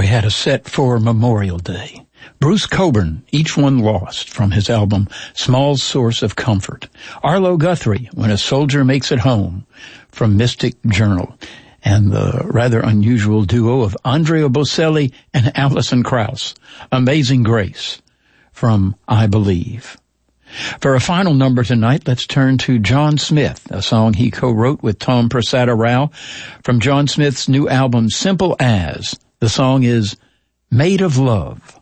we had a set for Memorial Day. Bruce Cockburn, Each One Lost, from his album Small Source of Comfort. Arlo Guthrie, When a Soldier Makes It Home, from Mystic Journal. And the rather unusual duo of Andrea Bocelli and Alison Krauss, Amazing Grace, from I Believe. For a final number tonight, let's turn to John Smith, a song he co-wrote with Tom Prasada Rao from John Smith's new album Simple As. The song is Made of Love.